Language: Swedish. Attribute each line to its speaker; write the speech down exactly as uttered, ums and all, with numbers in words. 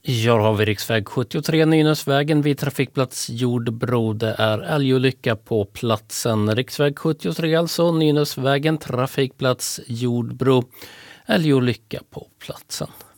Speaker 1: Ja, då har vi riksväg sjuttiotre Nynäsvägen vid trafikplats Jordbro. Det är älgolycka på platsen. Riksväg sjuttiotre alltså, Nynäsvägen, trafikplats Jordbro. Älgolycka på platsen.